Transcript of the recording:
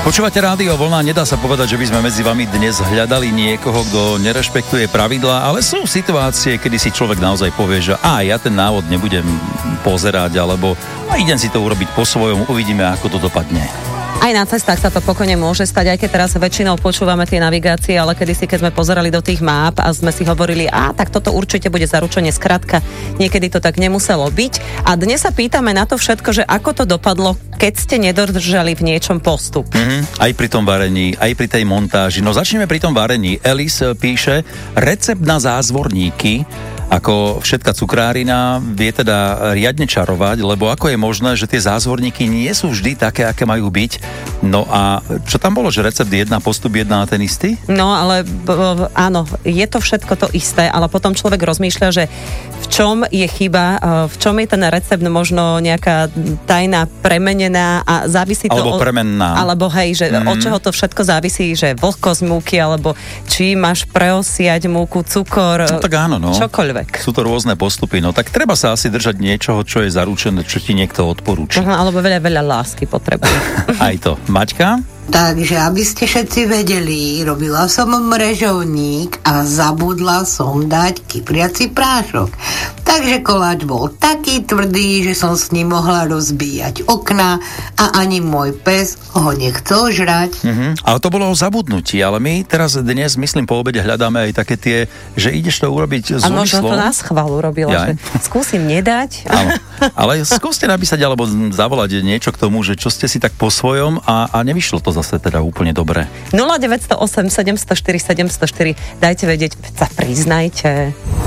Počúvate Rádio Vlna, nedá sa povedať, že by sme medzi vami dnes hľadali niekoho, kto nerešpektuje pravidlá, ale sú situácie, kedy si človek naozaj povie, že ja ten návod nebudem pozerať, alebo idem si to urobiť po svojom, uvidíme, ako to dopadne. Aj na cestách sa to pokojne môže stať, aj keď teraz väčšinou počúvame tie navigácie, ale kedysi, keď sme pozerali do tých máp a sme si hovorili, tak toto určite bude zaručenie, skrátka, niekedy to tak nemuselo byť. A dnes sa pýtame na to všetko, že ako to dopadlo, keď ste nedodržali v niečom postup. Aj pri tom varení, aj pri tej montáži. No začneme pri tom varení. Elis píše, recept na zázvorníky, ako všetká cukrárina vie teda riadne čarovať, lebo ako je možné, že tie zázvorníky nie sú vždy také, aké majú byť. No a čo tam bolo, že recept 1, postup 1 a ten istý? No ale áno, je to všetko to isté, ale potom človek rozmýšľa, že v čom je chyba, v čom je ten recept možno nejaká tajná premenená a závisí to... Alebo premenná. Alebo hej, že od čoho to všetko závisí, že vlhkosť múky, alebo či máš preosiať múku, cukor, no tak áno, no. Čokoľvek. Sú to rôzne postupy, no tak treba sa asi držať niečoho, čo je zaručené, čo ti niekto odporúči. Alebo veľa lásky potrebuje. Aj to. Maťka? Takže, aby ste všetci vedeli, robila som mrežovník a zabudla som dať kypriaci prášok. Takže koláč bol taký tvrdý, že som s ním mohla rozbíjať okna a ani môj pes ho nechcel žrať. Ale to bolo o zabudnutí, ale my teraz dnes, myslím, po obede hľadáme aj také tie, že ideš to urobiť s úmyslom. A možno to na schvál urobila, že skúsim nedať. Áno, ale skúste napísať alebo zavolať niečo k tomu, že čo ste si tak po svojom a nevyšlo to zase teda úplne dobre. 0908 704 704, dajte vedieť, sa priznajte.